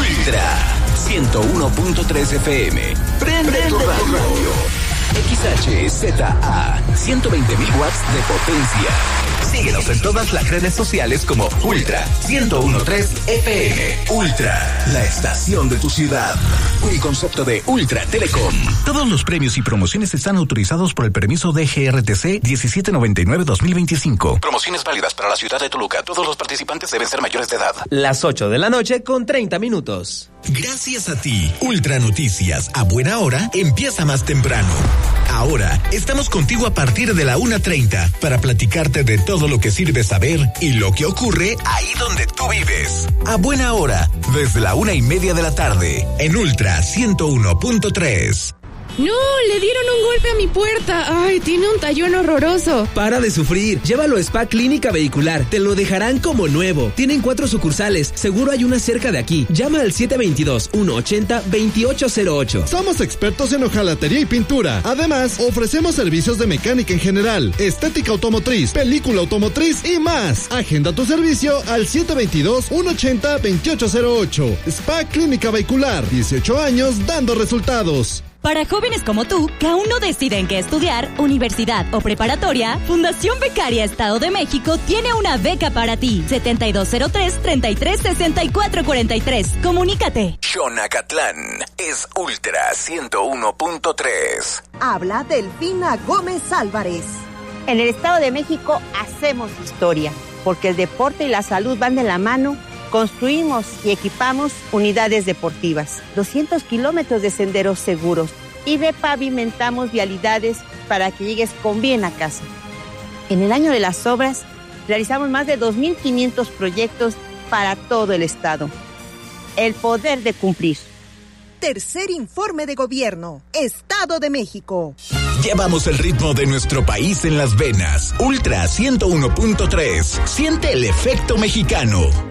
Ultra 101.3 FM. Prende tu radio. XHZA 120.000 watts de potencia. Síguenos en todas las redes sociales como Ultra 101.3 FM. Ultra, la estación de tu ciudad. Un concepto de Ultra Telecom. Todos los premios y promociones están autorizados por el permiso de GRTC 1799-2025. Promociones válidas para la ciudad de Toluca. Todos los participantes deben ser mayores de edad. Las 8 de la noche con 30 minutos. Gracias a ti, Ultra Noticias a buena hora empieza más temprano. Ahora estamos contigo a partir de la 1:30 para platicarte de todo lo que sirve saber y lo que ocurre ahí donde tú vives. A buena hora, desde la 1:30 de la tarde, en Ultra 101.3. ¡No! ¡Le dieron un golpe a mi puerta! ¡Ay, tiene un tallón horroroso! Para de sufrir. Llévalo a Spa Clínica Vehicular. Te lo dejarán como nuevo. Tienen 4 sucursales. Seguro hay una cerca de aquí. Llama al 722-180-2808. Somos expertos en hojalatería y pintura. Además, ofrecemos servicios de mecánica en general, estética automotriz, película automotriz y más. Agenda tu servicio al 722-180-2808. Spa Clínica Vehicular. 18 años dando resultados. Para jóvenes como tú, que aún no deciden qué estudiar, universidad o preparatoria, Fundación Becaria Estado de México tiene una beca para ti. 7203-336443. Comunícate. Xonacatlán es Ultra 101.3. Habla Delfina Gómez Álvarez. En el Estado de México hacemos historia, porque el deporte y la salud van de la mano. Construimos y equipamos unidades deportivas, 200 kilómetros de senderos seguros y repavimentamos vialidades para que llegues con bien a casa. En el año de las obras, realizamos más de 2.500 proyectos para todo el estado. El poder de cumplir. Tercer informe de gobierno, Estado de México. Llevamos el ritmo de nuestro país en las venas. Ultra 101.3. Siente el efecto mexicano.